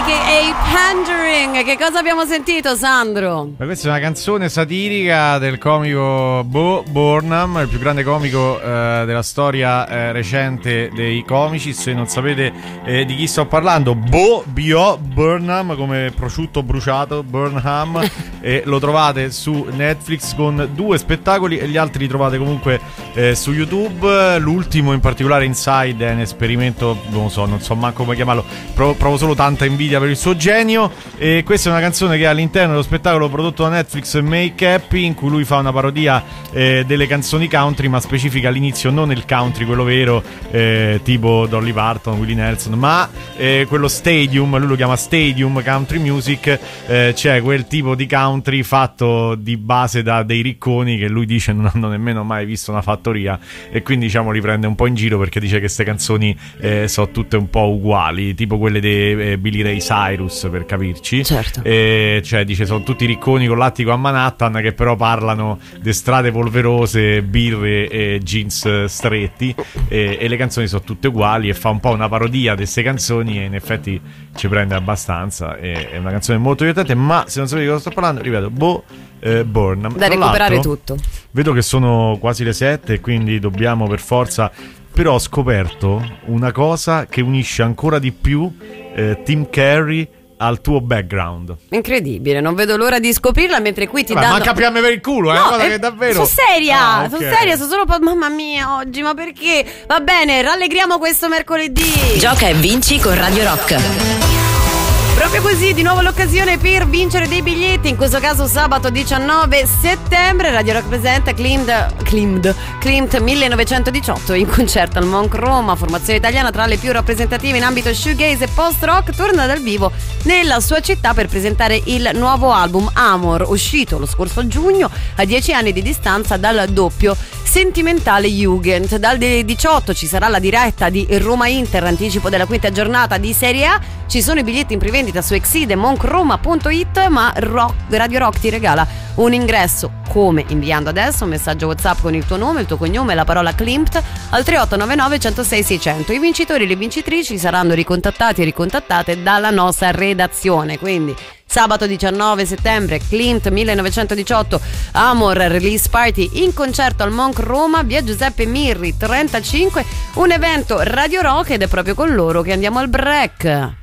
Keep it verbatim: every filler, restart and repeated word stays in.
a k a. Pandering. Che cosa abbiamo sentito, Sandro? Ma questa è una canzone satirica del comico Bo Burnham, il più grande comico eh, della storia eh, recente dei comici. Se non sapete eh, di chi sto parlando, Bo B O Burnham, come prosciutto bruciato, Burnham, e lo trovate su Netflix con due spettacoli e gli altri li trovate comunque eh, su YouTube. L'ultimo in particolare, Inside, è un esperimento, non so, non so manco come chiamarlo, provo, provo solo tanta invidia per il suo genio. E questa è una canzone che all'interno dello spettacolo prodotto da Netflix, Make Happy, in cui lui fa una parodia eh, delle canzoni country, ma specifica all'inizio non il country, quello vero, eh, tipo Dolly Parton, Willie Nelson, ma eh, quello Stadium, lui lo chiama Stadium Country Music, eh, c'è quel tipo di country fatto di base da dei ricconi che lui dice non hanno nemmeno mai visto una fattoria, e quindi diciamo li prende un po' in giro perché dice che queste canzoni eh, sono tutte un po' uguali, tipo quelle di eh, Billy Ray Cyrus, per capirci. Certo. E, cioè dice sono tutti ricconi con l'attico a Manhattan che però parlano di strade polverose, birre e jeans stretti, e, e le canzoni sono tutte uguali, e fa un po' una parodia di queste canzoni, e in effetti ci prende abbastanza. E, è una canzone molto divertente, ma se non sapete di cosa sto parlando, ripeto, Bo eh, Burnham. Da Tra recuperare l'altro, tutto. Vedo che sono quasi le sette, quindi dobbiamo per forza. Però ho scoperto una cosa che unisce ancora di più eh, Tim Curry al tuo background. Incredibile, non vedo l'ora di scoprirla, mentre qui ti Vabbè, danno... manca piamme per il culo, è no, una cosa eh, che davvero... sono seria, ah, okay. sono seria, sono solo... Mamma mia, oggi, ma perché? Va bene, rallegriamo questo mercoledì. Gioca e vinci con Radio Rock. Proprio così, di nuovo l'occasione per vincere dei biglietti, in questo caso sabato diciannove settembre, Radio Rock presenta Klimt, Klimt, Klimt millenovecentodiciotto in concerto al Monk Roma, formazione italiana tra le più rappresentative in ambito shoegaze e post-rock, torna dal vivo nella sua città per presentare il nuovo album Amor, uscito lo scorso giugno a dieci anni di distanza dal doppio sentimentale Jugend. Dal diciotto ci sarà la diretta di Roma-Inter, anticipo della quinta giornata di Serie A, ci sono i biglietti in prevendita su exide monk roma punto it, ma rock, Radio Rock ti regala un ingresso, come inviando adesso un messaggio WhatsApp con il tuo nome, il tuo cognome e la parola Klimt al tre otto nove nove uno zero sei sei zero zero. I vincitori e le vincitrici saranno ricontattati e ricontattate dalla nostra redazione, quindi sabato diciannove settembre Klimt millenovecentodiciotto Amor Release Party in concerto al Monk Roma, via Giuseppe Mirri trentacinque, un evento Radio Rock, ed è proprio con loro che andiamo al break.